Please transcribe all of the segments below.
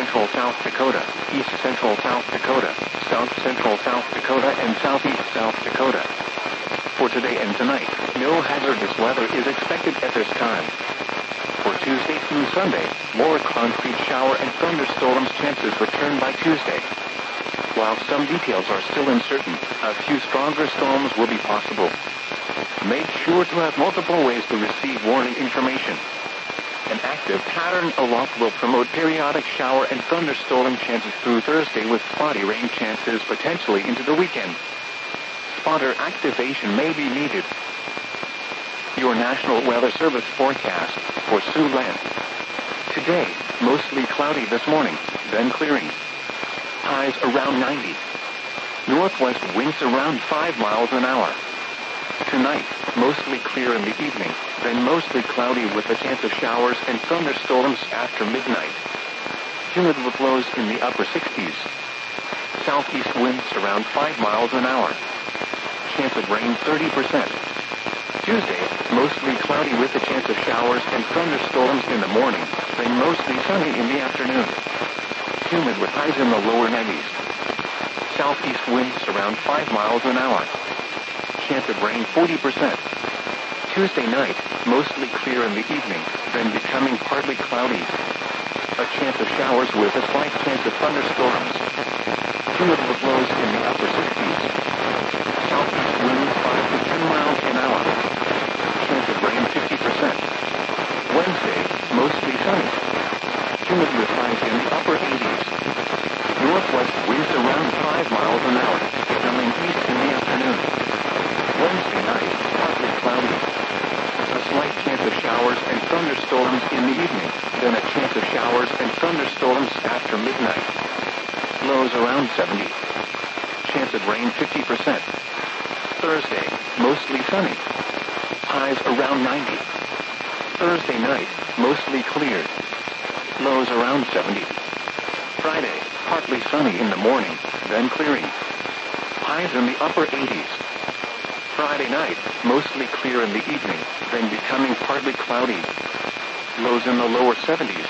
central South Dakota, east central South Dakota, south central South Dakota, and southeast South Dakota. For today and tonight, no hazardous weather is expected at this time. For Tuesday through Sunday, more concrete shower and thunderstorms chances return by Tuesday. While some details are still uncertain, a few stronger storms will be possible. Make sure to have multiple ways to receive warning information. An active pattern aloft will promote periodic shower and thunderstorm chances through Thursday with spotty rain chances potentially into the weekend. Spotter activation may be needed. Your National Weather Service forecast for Siouxland. Today, mostly cloudy this morning, then clearing. Highs around 90. Northwest winds around 5 miles an hour. Tonight, mostly clear in the evening, then mostly cloudy with a chance of showers and thunderstorms after midnight. Humid with lows in the upper 60s. Southeast winds around 5 miles an hour. Chance of rain 30%. Tuesday, mostly cloudy with a chance of showers and thunderstorms in the morning, then mostly sunny in the afternoon. Humid with highs in the lower 90s. Southeast winds around 5 miles an hour. Chance of rain 40%. Tuesday night, mostly clear in the evening, then becoming partly cloudy. A chance of showers with a slight chance of thunderstorms. Humid with lows in the upper 60s. Southeast winds 5 to 10 miles an hour. Chance of rain 50%. Wednesday, mostly sunny. Humid with highs in the upper 80s. Northwest winds around 5 miles an hour, coming east in the afternoon. Wednesday night, partly cloudy. A slight chance of showers and thunderstorms in the evening, then a chance of showers and thunderstorms after midnight. Lows around 70. Chance of rain 50%. Thursday, mostly sunny. Highs around 90. Thursday night, mostly clear. Lows around 70. Friday, partly sunny in the morning, then clearing. Highs in the upper 80s. Friday night, mostly clear in the evening, then becoming partly cloudy. Lows in the lower 70s.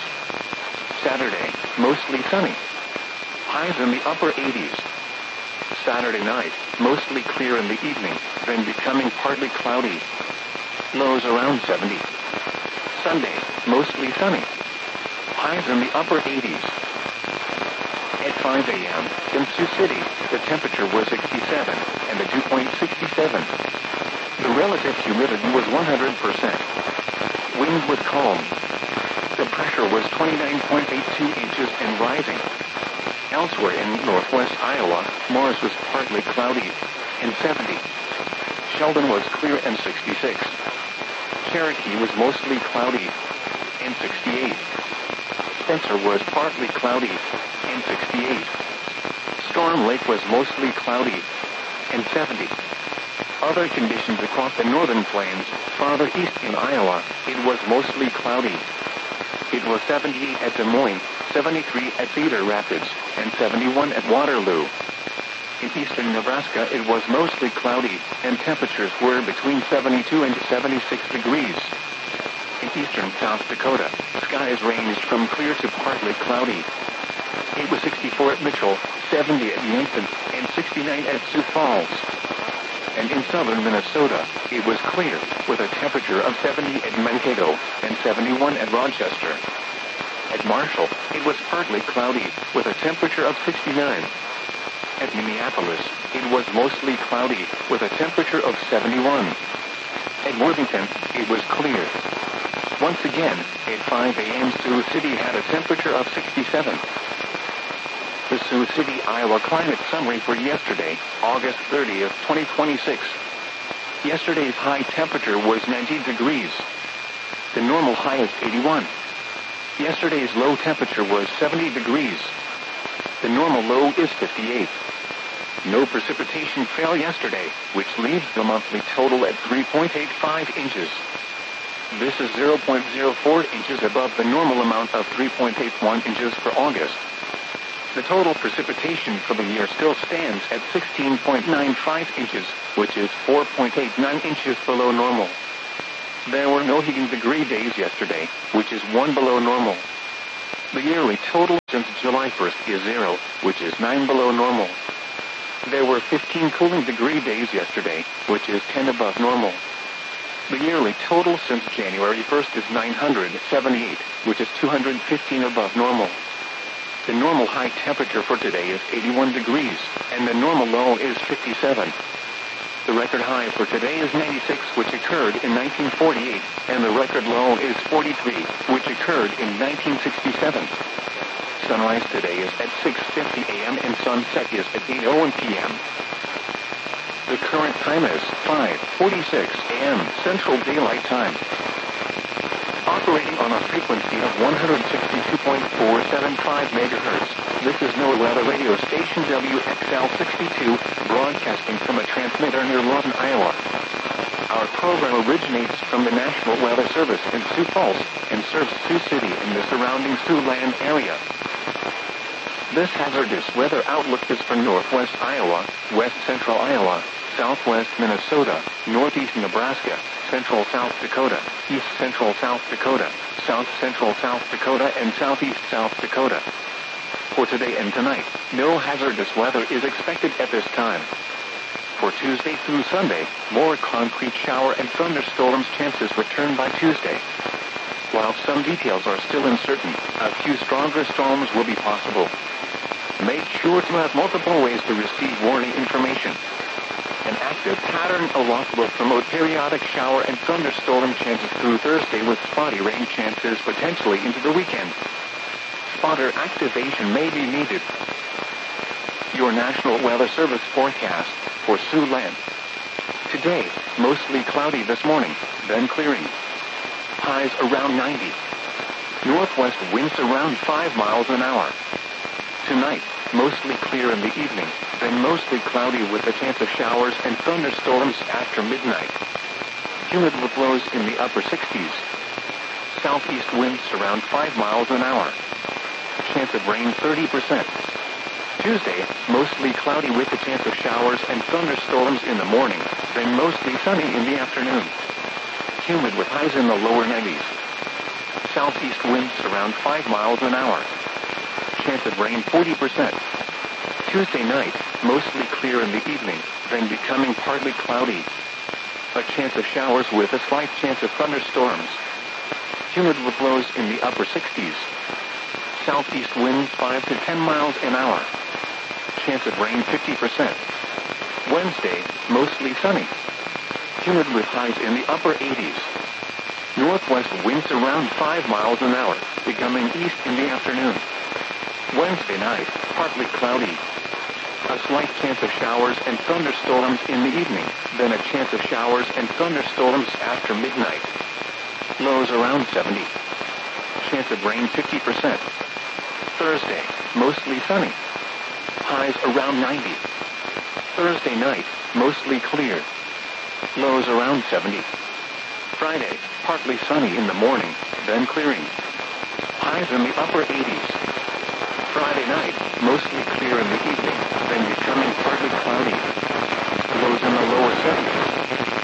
Saturday, mostly sunny. Highs in the upper 80s. Saturday night, mostly clear in the evening, then becoming partly cloudy. Lows around 70. Sunday, mostly sunny. Highs in the upper 80s. At 5 a.m., in Sioux City, the temperature was 67, and the dew point 67. The relative humidity was 100%. Wind was calm. The pressure was 29.82 inches and rising. Elsewhere in northwest Iowa, Morris was partly cloudy, and 70. Sheldon was clear and 66. Cherokee was mostly cloudy, and 68. Spencer was partly cloudy, and 68. Storm Lake was mostly cloudy, and 70. Other conditions across the northern plains, farther east in Iowa, it was mostly cloudy. It was 78 at Des Moines, 73 at Cedar Rapids, and 71 at Waterloo. In eastern Nebraska, it was mostly cloudy, and temperatures were between 72 and 76 degrees. In eastern South Dakota, skies ranged from clear to partly cloudy. It was 64 at Mitchell, 70 at Yankton, and 69 at Sioux Falls. And in southern Minnesota, it was clear, with a temperature of 70 at Mankato, and 71 at Rochester. At Marshall, it was partly cloudy, with a temperature of 69. At Minneapolis, it was mostly cloudy, with a temperature of 71. At Worthington, it was clear. Once again, at 5 a.m. Sioux City had a temperature of 67. The Sioux City, Iowa climate summary for yesterday, August 30th, 2026. Yesterday's high temperature was 90 degrees. The normal high is 81. Yesterday's low temperature was 70 degrees. The normal low is 58. No precipitation fell yesterday, which leaves the monthly total at 3.85 inches. This is 0.04 inches above the normal amount of 3.81 inches for August. The total precipitation for the year still stands at 16.95 inches, which is 4.89 inches below normal. There were no heating degree days yesterday, which is 1 below normal. The yearly total since July 1st is 0, which is 9 below normal. There were 15 cooling degree days yesterday, which is 10 above normal. The yearly total since January 1st is 978, which is 215 above normal. The normal high temperature for today is 81 degrees, and the normal low is 57. The record high for today is 96, which occurred in 1948, and the record low is 43, which occurred in 1967. Sunrise today is at 6:50 a.m. and sunset is at 8:01 p.m. The current time is 5:46 a.m. Central Daylight Time. Operating on a frequency of 162.475 MHz, this is NOAA Weather Radio Station WXL62, broadcasting from a transmitter near Lawton, Iowa. Our program originates from the National Weather Service in Sioux Falls and serves Sioux City and the surrounding Siouxland area. This hazardous weather outlook is for northwest Iowa, west central Iowa, southwest Minnesota, northeast Nebraska, central South Dakota, east central South Dakota, south central South Dakota, and southeast South Dakota. For today and tonight, no hazardous weather is expected at this time. For Tuesday through Sunday, more concrete shower and thunderstorms chances return by Tuesday. While some details are still uncertain, a few stronger storms will be possible. Make sure to have multiple ways to receive warning information. An active pattern aloft will promote periodic shower and thunderstorm chances through Thursday with spotty rain chances potentially into the weekend. Spotter activation may be needed. Your National Weather Service forecast for Siouxland. Today, mostly cloudy this morning, then clearing. Highs around 90. Northwest winds around 5 miles an hour. Tonight, mostly clear in the evening, then mostly cloudy with a chance of showers and thunderstorms after midnight. Humid with lows in the upper 60s. Southeast winds around 5 miles an hour. Chance of rain 30%. Tuesday, mostly cloudy with a chance of showers and thunderstorms in the morning, then mostly sunny in the afternoon. Humid with highs in the lower 90s. Southeast winds around 5 miles an hour. Chance of rain 40%. Tuesday night, mostly clear in the evening, then becoming partly cloudy. A chance of showers with a slight chance of thunderstorms. Humid with lows in the upper 60s. Southeast winds 5 to 10 miles an hour. Chance of rain 50%. Wednesday, mostly sunny. Humid with highs in the upper 80s. Northwest winds around 5 miles an hour, becoming east in the afternoon. Wednesday night, partly cloudy. A slight chance of showers and thunderstorms in the evening, then a chance of showers and thunderstorms after midnight. Lows around 70. Chance of rain 50%. Thursday, mostly sunny. Highs around 90. Thursday night, mostly clear. Lows around 70. Friday, partly sunny in the morning, then clearing. Highs in the upper 80s. Friday night, mostly clear in the evening, then becoming partly cloudy.